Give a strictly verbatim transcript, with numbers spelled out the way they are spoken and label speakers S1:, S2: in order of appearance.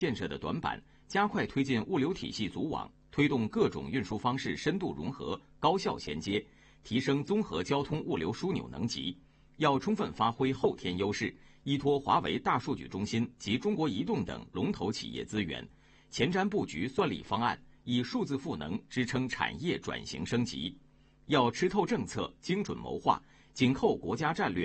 S1: 建设的短板，加快推进物流体系组网，推动各种运输方式深度融合、高效衔接，提升综合交通物流枢纽能级。要充分发挥后天优势，依托华为大数据中心及中国移动等龙头企业资源，前瞻布局算力方案，以数字赋能支撑产业转型升级。要吃透政策，精准谋划，紧扣国家战略。